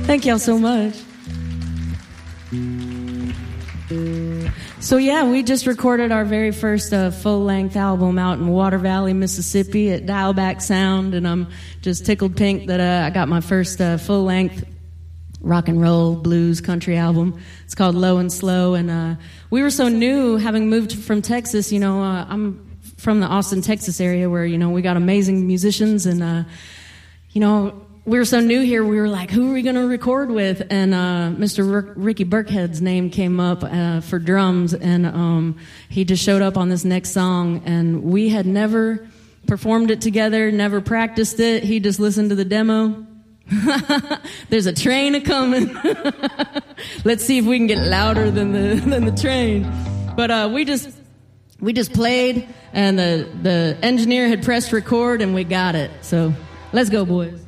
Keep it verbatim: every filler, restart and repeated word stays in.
Thank y'all so much. So yeah, we just recorded our very first uh, full-length album out in Water Valley, Mississippi at Dialback Sound, and I'm just tickled pink that uh, I got my first uh, full-length rock and roll, blues, country album. It's called Low and Slow, and uh, we were so new, having moved from Texas. You know, uh, I'm from the Austin, Texas area where, you know, we got amazing musicians, and, uh, you know, we were so new here, we were like, who are we going to record with? And uh, Mister R- Ricky Burkhead's name came up uh, for drums, and um, he just showed up on this next song, and we had never performed it together, never practiced it. He just listened to the demo. There's a train a-coming. Let's see if we can get louder than the than the train. But uh, we just we just played, and the, the engineer had pressed record, and we got it. So let's go, boys.